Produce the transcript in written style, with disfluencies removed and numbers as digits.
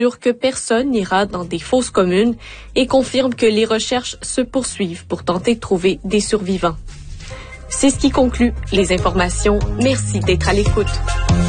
que personne n'ira dans des fosses communes et confirme que les recherches se poursuivent pour tenter de trouver des survivants. C'est ce qui conclut les informations. Merci d'être à l'écoute.